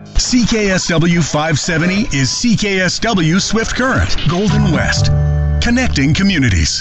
CKSW 570 is CKSW Swift Current, Golden West. Connecting communities.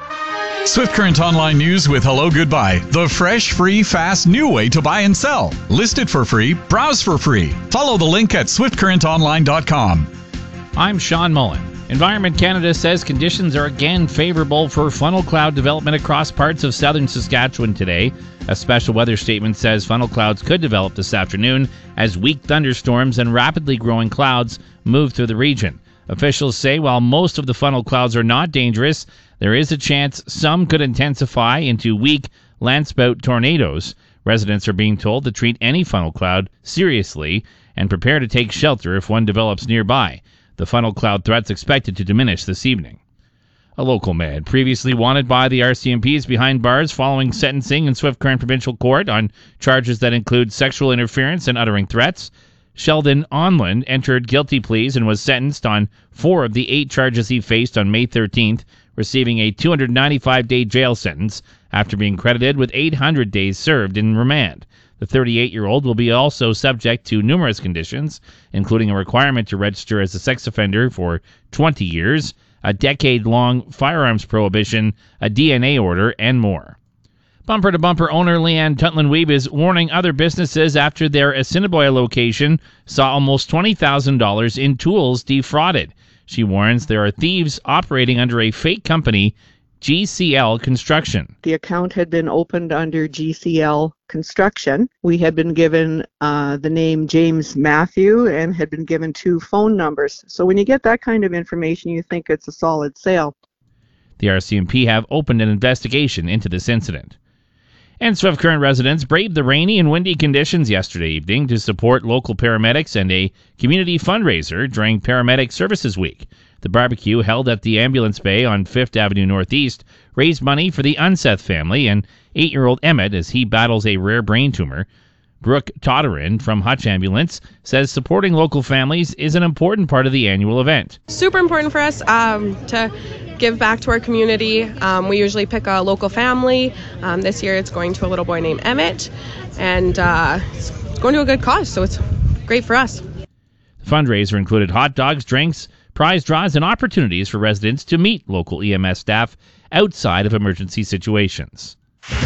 Swift Current Online News with Hello Goodbye. The fresh, free, fast, new way to buy and sell. List it for free. Browse for free. Follow the link at swiftcurrentonline.com. I'm Sean Mullen. Environment Canada says conditions are again favorable for funnel cloud development across parts of southern Saskatchewan today. A special weather statement says funnel clouds could develop this afternoon as weak thunderstorms and rapidly growing clouds move through the region. Officials say while most of the funnel clouds are not dangerous, there is a chance some could intensify into weak landspout tornadoes. Residents are being told to treat any funnel cloud seriously and prepare to take shelter if one develops nearby. The funnel cloud threat's expected to diminish this evening. A local man previously wanted by the RCMP is behind bars following sentencing in Swift Current Provincial Court on charges that include sexual interference and uttering threats. Sheldon Onland entered guilty pleas and was sentenced on 4 of the 8 charges he faced on May 13th, receiving a 295-day jail sentence after being credited with 800 days served in remand. The 38-year-old will be also subject to numerous conditions, including a requirement to register as a sex offender for 20 years, a decade-long firearms prohibition, a DNA order, and more. Bumper to Bumper owner Leanne Tutland-Weeb is warning other businesses after their Assiniboia location saw almost $20,000 in tools defrauded. She warns there are thieves operating under a fake company, GCL Construction. The account had been opened under GCL Construction. We had been given the name James Matthew and had been given 2 phone numbers. So when you get that kind of information, you think it's a solid sale. The RCMP have opened an investigation into this incident. And Swift Current residents braved the rainy and windy conditions yesterday evening to support local paramedics and a community fundraiser during Paramedic Services Week. The barbecue held at the Ambulance Bay on 5th Avenue Northeast raised money for the Unseth family and 8-year-old Emmett as he battles a rare brain tumor. Brooke Totterin from Hutch Ambulance says supporting local families is an important part of the annual event. Super important for us to give back to our community. We usually pick a local family. This year it's going to a little boy named Emmett, and it's going to a good cause, so it's great for us. The fundraiser included hot dogs, drinks, prize draws, and opportunities for residents to meet local EMS staff outside of emergency situations.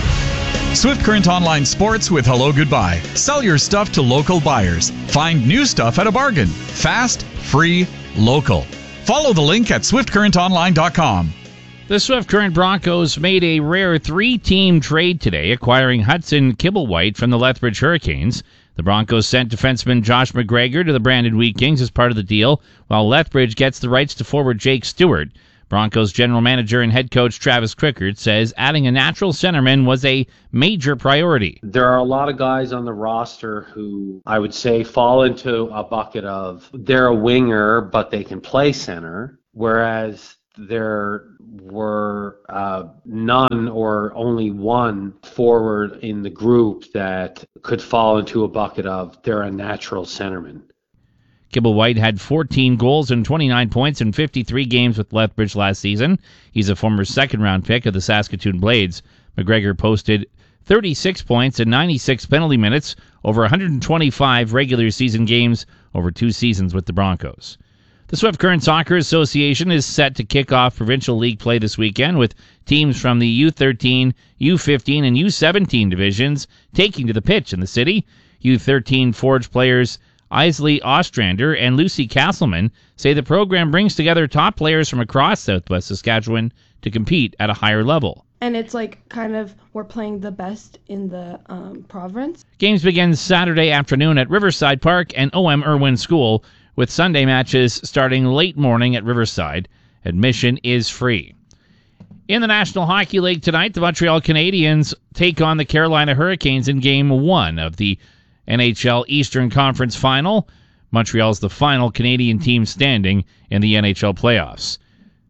Swift Current Online Sports with Hello Goodbye. Sell your stuff to local buyers. Find new stuff at a bargain. Fast, free, local. Follow the link at swiftcurrentonline.com. The Swift Current Broncos made a rare 3-team trade today, acquiring Hudson Kibblewhite from the Lethbridge Hurricanes. The Broncos sent defenseman Josh McGregor to the Brandon Wheat Kings as part of the deal, while Lethbridge gets the rights to forward Jake Stewart. Broncos general manager and head coach Travis Crickard says adding a natural centerman was a major priority. There are a lot of guys on the roster who I would say fall into a bucket of they're a winger, but they can play center, whereas there were none or only one forward in the group that could fall into a bucket of they're a natural centerman. Kibblewhite had 14 goals and 29 points in 53 games with Lethbridge last season. He's a former second-round pick of the Saskatoon Blades. McGregor posted 36 points and 96 penalty minutes over 125 regular season games over 2 seasons with the Broncos. The Swift Current Soccer Association is set to kick off Provincial League play this weekend with teams from the U13, U15, and U17 divisions taking to the pitch in the city. U13 Forge players Isley Ostrander and Lucy Castleman say the program brings together top players from across Southwest Saskatchewan to compete at a higher level. And it's like kind of we're playing the best in the province. Games begin Saturday afternoon at Riverside Park and O.M. Irwin School, with Sunday matches starting late morning at Riverside. Admission is free. In the National Hockey League tonight, the Montreal Canadiens take on the Carolina Hurricanes in Game 1 of the NHL Eastern Conference Final. Montreal's the final Canadian team standing in the NHL playoffs.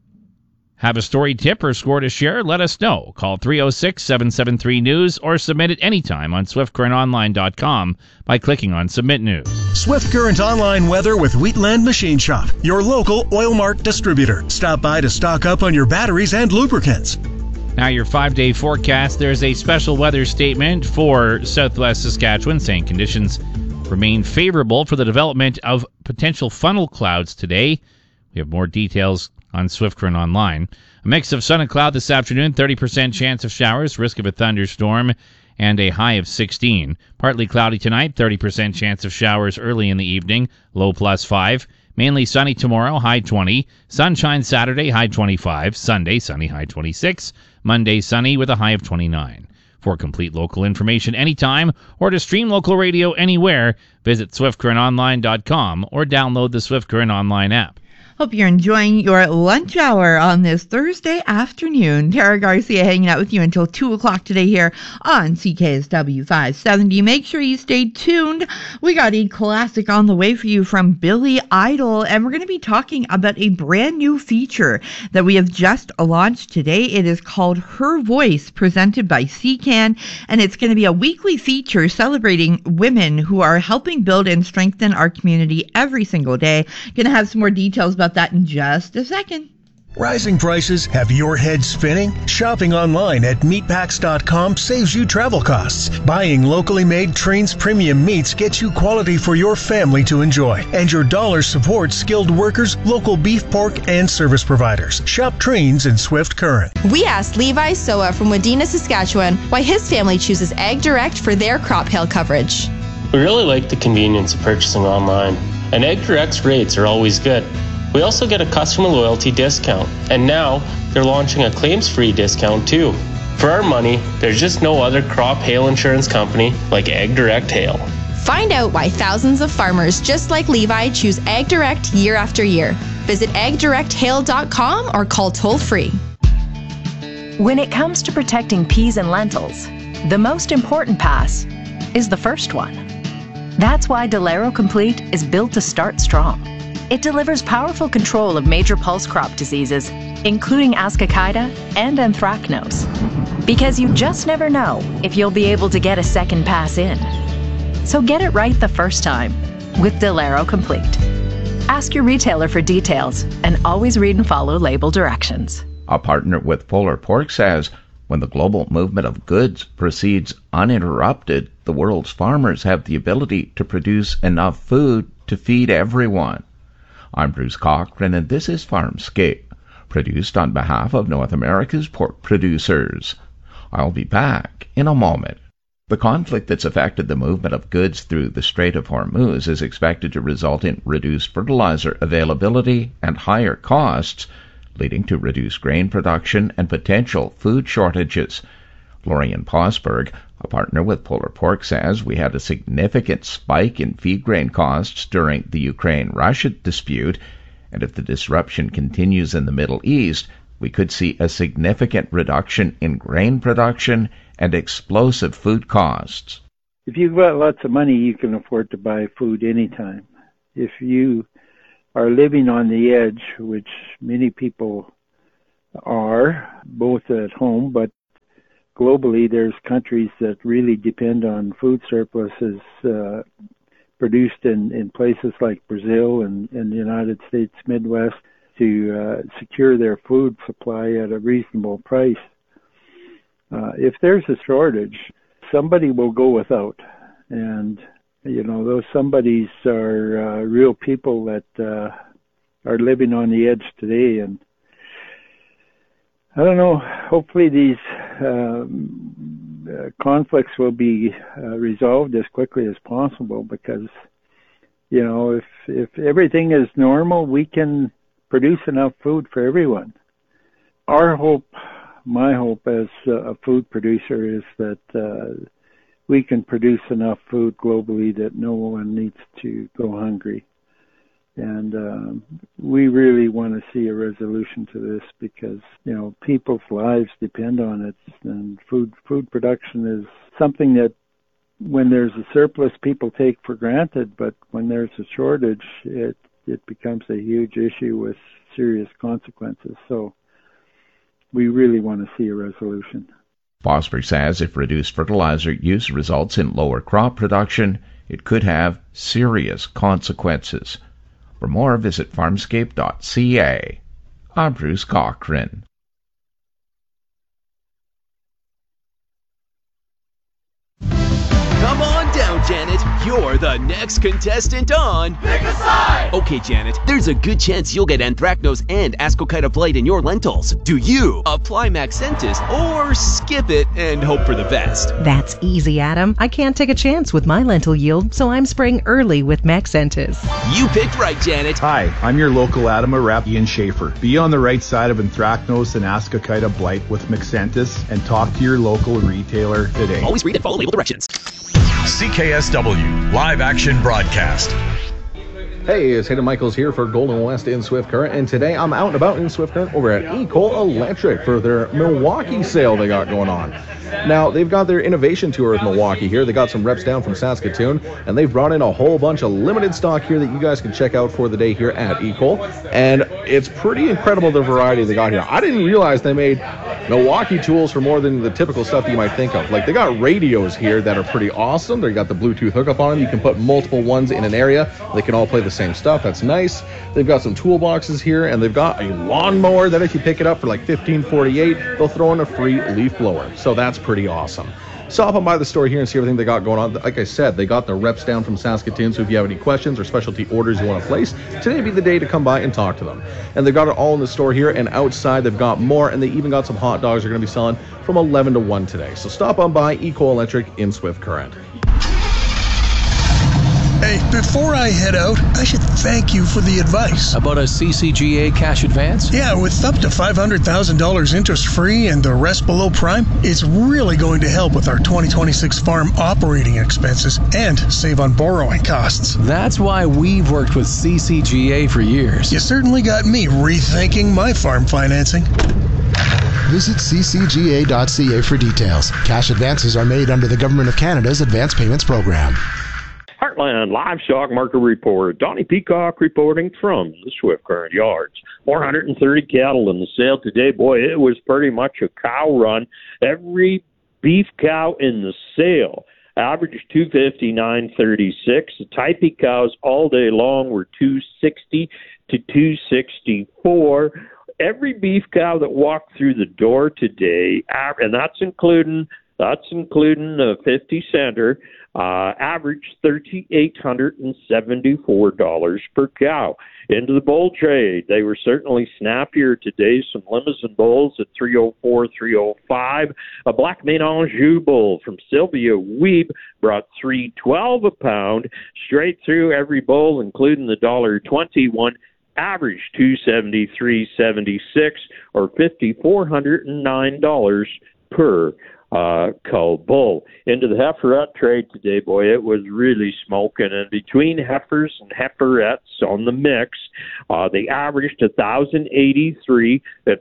Have a story, tip, or score to share? Let us know. Call 306-773-NEWS or submit it anytime on SwiftCurrentOnline.com by clicking on Submit News. Swift Current Online weather with Wheatland Machine Shop, your local Oil Mart distributor. Stop by to stock up on your batteries and lubricants. Now your 5-day forecast. There's a special weather statement for Southwest Saskatchewan saying conditions remain favorable for the development of potential funnel clouds today. We have more details on Swift Current Online. A mix of sun and cloud this afternoon, 30% chance of showers, risk of a thunderstorm, and a high of 16. Partly cloudy tonight, 30% chance of showers early in the evening, low +5. Mainly sunny tomorrow, high 20. Sunshine Saturday, high 25. Sunday, sunny, high 26. Monday, sunny with a high of 29. For complete local information anytime or to stream local radio anywhere, visit swiftcurrentonline.com or download the Swift Current Online app. Hope you're enjoying your lunch hour on this Thursday afternoon. Tara Garcia hanging out with you until 2 o'clock today here on CKSW 570. Make sure you stay tuned. We got a classic on the way for you from Billy Idol, and we're going to be talking about a brand new feature that we have just launched today. It is called Her Voice, presented by CCAN, and it's going to be a weekly feature celebrating women who are helping build and strengthen our community every single day. Going to have some more details about that in just a second. Rising prices have your head spinning? Shopping online at meatpacks.com saves you travel costs. Buying locally made Trains premium meats gets you quality for your family to enjoy. And your dollar supports skilled workers, local beef, pork, and service providers. Shop Trains in Swift Current. We asked Levi Soa from Wadena, Saskatchewan, why his family chooses Ag Direct for their crop hail coverage. We really like the convenience of purchasing online, and Ag Direct's rates are always good. We also get a customer loyalty discount, and now they're launching a claims-free discount too. For our money, there's just no other crop hail insurance company like Ag Direct Hail. Find out why thousands of farmers just like Levi choose Ag Direct year after year. Visit agdirecthail.com or call toll-free. When it comes to protecting peas and lentils, the most important pass is the first one. That's why Delero Complete is built to start strong. It delivers powerful control of major pulse crop diseases, including Ascochyta and Anthracnose. Because you just never know if you'll be able to get a second pass in. So get it right the first time with Delero Complete. Ask your retailer for details and always read and follow label directions. A partner with Polar Pork says, when the global movement of goods proceeds uninterrupted, the world's farmers have the ability to produce enough food to feed everyone. I'm Bruce Cochran, and this is Farmscape, produced on behalf of North America's pork producers. I'll be back in a moment. The conflict that's affected the movement of goods through the Strait of Hormuz is expected to result in reduced fertilizer availability and higher costs, leading to reduced grain production and potential food shortages. Lorian Posberg, a partner with Polar Pork, says we had a significant spike in feed grain costs during the Ukraine-Russia dispute, and if the disruption continues in the Middle East, we could see a significant reduction in grain production and explosive food costs. If you've got lots of money, you can afford to buy food anytime. If you are living on the edge, which many people are, both at home, but globally, there's countries that really depend on food surpluses produced in places like Brazil and the United States Midwest to secure their food supply at a reasonable price. If there's a shortage, somebody will go without. And, you know, those somebodies are real people that are living on the edge today. And I don't know, hopefully these conflicts will be resolved as quickly as possible because, you know, if everything is normal, we can produce enough food for everyone. Our hope, my hope as a food producer is that we can produce enough food globally that no one needs to go hungry. And we really want to see a resolution to this because, you know, people's lives depend on it. And food production is something that when there's a surplus, people take for granted. But when there's a shortage, it becomes a huge issue with serious consequences. So we really want to see a resolution. Fosbury says if reduced fertilizer use results in lower crop production, it could have serious consequences. For more, visit farmscape.ca. I'm Bruce Cochran. Come on down Janet, you're the next contestant on Pick a Side! Okay, Janet, there's a good chance you'll get anthracnose and ascochyta blight in your lentils. Do you apply Maxentis or skip it and hope for the best? That's easy, Adam. I can't take a chance with my lentil yield, so I'm spraying early with Maxentis. You picked right, Janet. Hi, I'm your local Adama rep, Ian Schaefer. Be on the right side of anthracnose and ascochyta blight with Maxentis and talk to your local retailer today. Always read and follow label directions. CKSW Live Action Broadcast. Hey, it's Hayden Michaels here for Golden West in Swift Current, and today I'm out and about in Swift Current over at EECOL Electric for their Milwaukee sale they got going on. Now, they've got their innovation tour with Milwaukee here. They got some reps down from Saskatoon, and they've brought in a whole bunch of limited stock here that you guys can check out for the day here at EECOL, and it's pretty incredible the variety they got here. I didn't realize they made Milwaukee tools for more than the typical stuff that you might think of. Like, they got radios here that are pretty awesome. They got the Bluetooth hookup on them. You can put multiple ones in an area. They can all play the same stuff. That's nice. They've got some toolboxes here, and they've got a lawnmower that if you pick it up for like $15.48, they'll throw in a free leaf blower. So that's pretty awesome. Stop on by the store here and see everything they got going on. Like I said, they got the reps down from Saskatoon, so if you have any questions or specialty orders you want to place, today would be the day to come by and talk to them. And they've got it all in the store here, and outside they've got more, and they even got some hot dogs they're going to be selling from 11 to 1 today. So stop on by EECOL Electric in Swift Current. Hey, before I head out, I should thank you for the advice. About a CCGA cash advance? Yeah, with up to $500,000 interest-free and the rest below prime, it's really going to help with our 2026 farm operating expenses and save on borrowing costs. That's why we've worked with CCGA for years. You certainly got me rethinking my farm financing. Visit ccga.ca for details. Cash advances are made under the Government of Canada's Advance Payments Program. Heartland Livestock Market Report. Donnie Peacock reporting from the Swift Current Yards. 430 cattle in the sale today. Boy, it was pretty much a cow run. Every beef cow in the sale averaged $259.36. The Type cows all day long were $260 to $264. Every beef cow that walked through the door today, and that's including a 50 center, averaged $3,874 per cow. Into the bull trade, they were certainly snappier today. Some Limousin bulls at $304, $305. A black Maine Anjou bull from Sylvia Weeb brought $312 a pound. Straight through every bull, including the $1.21, averaged $273.76 or $5,409 per cull bull. Into the heiferette trade today, boy, it was really smoking. And between heifers and heiferettes on the mix, they averaged $1,083 at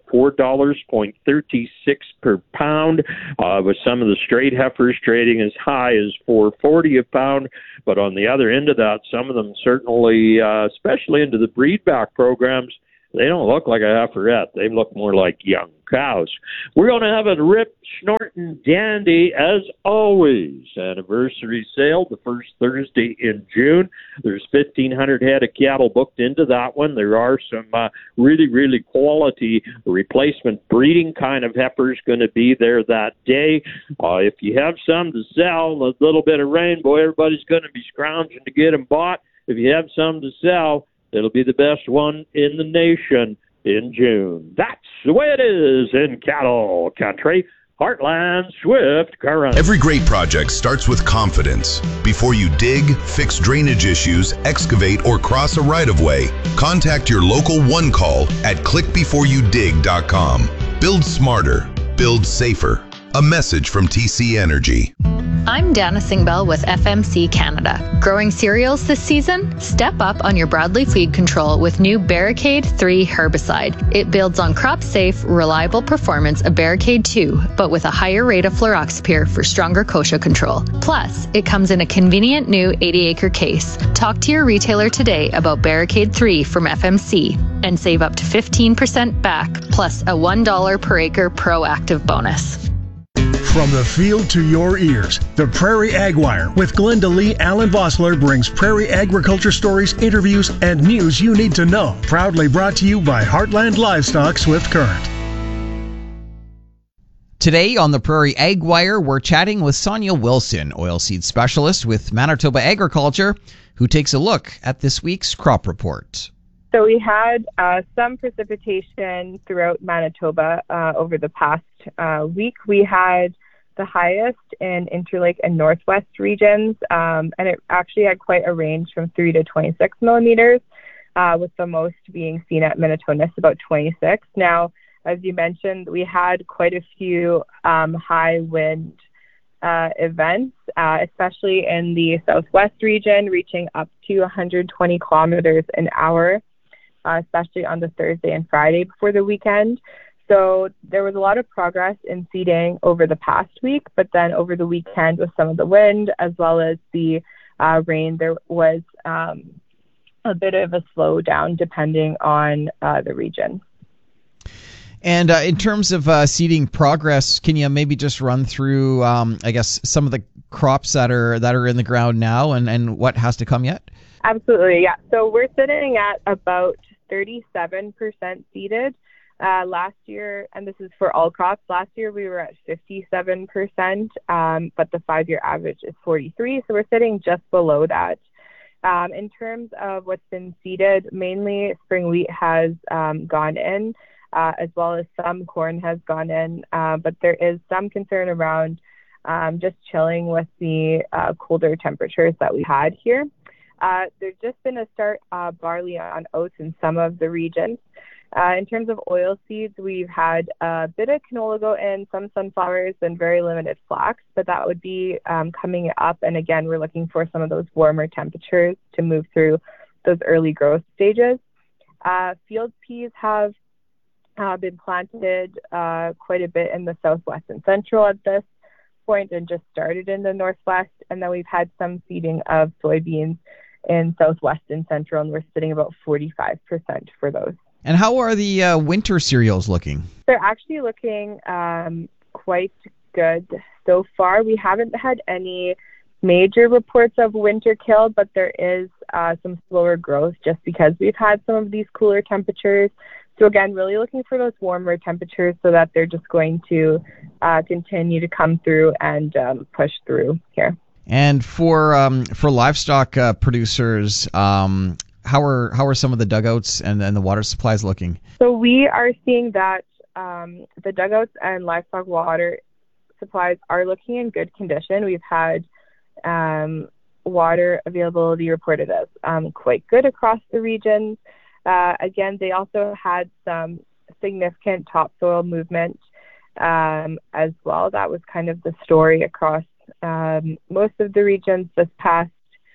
$4.36 per pound, with some of the straight heifers trading as high as $4.40 a pound. But on the other end of that, some of them certainly, especially into the breedback programs, they don't look like a heiferette. They look more like young cows. We're going to have a rip, snorting dandy, as always, anniversary sale the first Thursday in June. There's 1,500 head of cattle booked into that one. There are some really, really quality replacement breeding kind of heifers going to be there that day. If you have some to sell, a little bit of rain, boy, everybody's going to be scrounging to get them bought. If you have some to sell, it'll be the best one in the nation in June. That's the way it is in cattle country. Heartland Swift Current. Every great project starts with confidence. Before you dig, fix drainage issues, excavate, or cross a right-of-way, contact your local One Call at clickbeforeyoudig.com. Build smarter. Build safer. A message from TC Energy. I'm Dana Singbell with FMC Canada. Growing cereals this season? Step up on your broadleaf weed control with new Barricade 3 herbicide. It builds on crop-safe, reliable performance of Barricade 2, but with a higher rate of fluroxypyr for stronger kochia control. Plus, it comes in a convenient new 80-acre case. Talk to your retailer today about Barricade 3 from FMC and save up to 15% back, plus a $1 per acre proactive bonus. From the field to your ears, the Prairie Ag Wire with Glenda Lee Allen Vossler brings prairie agriculture stories, interviews, and news you need to know. Proudly brought to you by Heartland Livestock Swift Current. Today on the Prairie Ag Wire, we're chatting with Sonia Wilson, oilseed specialist with Manitoba Agriculture, who takes a look at this week's crop report. So we had some precipitation throughout Manitoba over the past week. We had the highest in Interlake and Northwest regions, and it actually had quite a range from 3 to 26 millimeters, with the most being seen at Minnetonka, about 26. Now, as you mentioned, we had quite a few high wind events, especially in the Southwest region, reaching up to 120 kilometers an hour, especially on the Thursday and Friday before the weekend. So there was a lot of progress in seeding over the past week, but then over the weekend with some of the wind as well as the rain, there was a bit of a slowdown depending on the region. And in terms of seeding progress, can you maybe just run through, I guess, some of the crops that are in the ground now and what has to come yet? Absolutely, yeah. So we're sitting at about 37% seeded. Last year, and this is for all crops, last year we were at 57%, but the 5-year average is 43%, so we're sitting just below that. In terms of what's been seeded, mainly spring wheat has gone in, as well as some corn has gone in, but there is some concern around just chilling with the colder temperatures that we had here. There's just been a start barley on oats in some of the regions. In terms of oil seeds, we've had a bit of canola go in, some sunflowers, and very limited flax, but that would be coming up. And again, we're looking for some of those warmer temperatures to move through those early growth stages. Field peas have been planted quite a bit in the Southwest and Central at this point and just started in the Northwest. And then we've had some seeding of soybeans in Southwest and Central, and we're sitting about 45% for those. And how are the winter cereals looking? They're actually looking quite good so far. We haven't had any major reports of winter kill, but there is some slower growth just because we've had some of these cooler temperatures. So again, really looking for those warmer temperatures so that they're just going to continue to come through and push through here. And for livestock producers, how are some of the dugouts and the water supplies looking? So we are seeing that the dugouts and livestock water supplies are looking in good condition. We've had water availability reported as quite good across the regions. Again, they also had some significant topsoil movement as well. That was kind of the story across most of the regions this past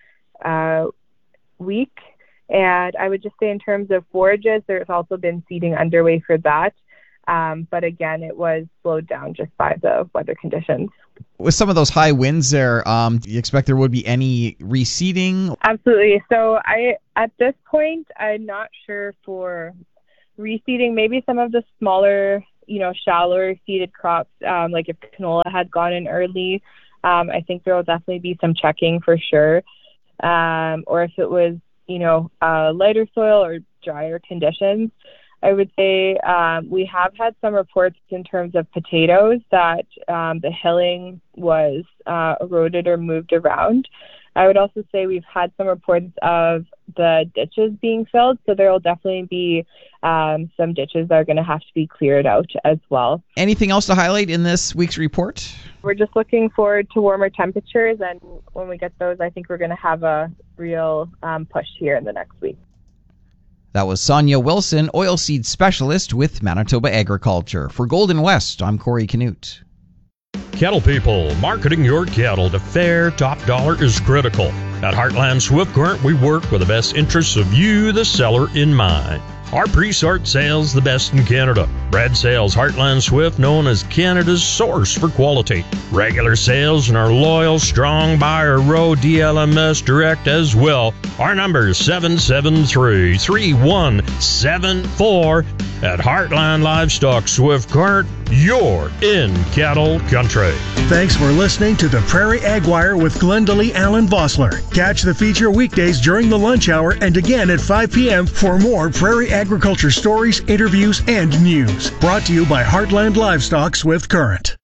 week. And I would just say in terms of forages, there's also been seeding underway for that. But again, it was slowed down just by the weather conditions. With some of those high winds there, do you expect there would be any reseeding? Absolutely. So at this point, I'm not sure for reseeding. Maybe some of the smaller, shallower seeded crops, like if canola had gone in early, I think there will definitely be some checking for sure. Or if it was, lighter soil or drier conditions, I would say we have had some reports in terms of potatoes that the hilling was eroded or moved around. I would also say we've had some reports of the ditches being filled, so there will definitely be some ditches that are going to have to be cleared out as well. Anything else to highlight in this week's report? We're just looking forward to warmer temperatures, and when we get those, I think we're going to have a real push here in the next week. That was Sonia Wilson, oilseed specialist with Manitoba Agriculture. For Golden West, I'm Corey Canute. Cattle people, marketing your cattle to fair top dollar is critical. At Heartland Swift Current, we work with the best interests of you, the seller, in mind. Our pre-sort sales the best in Canada. Bred sales Heartland Swift, known as Canada's source for quality. Regular sales and our loyal, strong buyer row DLMS Direct as well. Our number is 773-3174. At Heartland Livestock Swift Current, You're in cattle country. Thanks for listening to the Prairie Ag Wire with Glendalee Allen Vossler. Catch the feature weekdays during the lunch hour and again at 5 p.m. for more prairie agriculture stories, interviews, and news. Brought to you by Heartland Livestock Swift Current.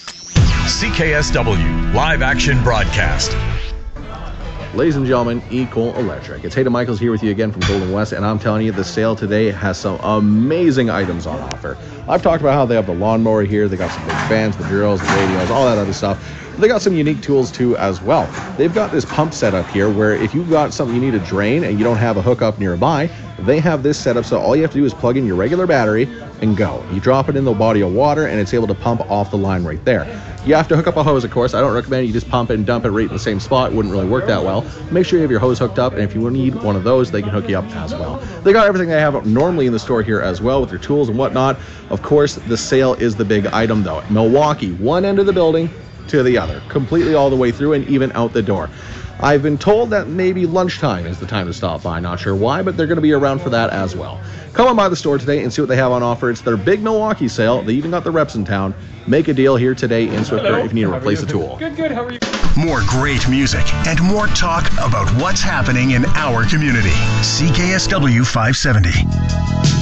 CKSW Live Action Broadcast. Ladies and gentlemen, ECOL Electric. It's Hayden Michaels here with you again from Golden West, and I'm telling you, the sale today has some amazing items on offer. I've talked about how they have the lawnmower here, they got some big fans, the drills, the radios, all that other stuff. They got some unique tools too as well. They've got this pump setup here where if you've got something you need to drain and you don't have a hookup nearby, they have this set up so all you have to do is plug in your regular battery and go. You drop it in the body of water and it's able to pump off the line right there. You have to hook up a hose, of course. I don't recommend you just pump it and dump it right in the same spot. It wouldn't really work that well. Make sure you have your hose hooked up, and if you need one of those, they can hook you up as well. They got everything they have normally in the store here as well with their tools and whatnot. Of course, the sale is the big item though. Milwaukee, one end of the building to the other, completely all the way through and even out the door. I've been told that maybe lunchtime is the time to stop by. Not sure why, but they're going to be around for that as well. Come on by the store today and see what they have on offer. It's their big Milwaukee sale. They even got the reps in town. Make a deal here today in Swift Current if you need to replace a tool. Good. How are you? More great music and more talk about what's happening in our community. CKSW 570.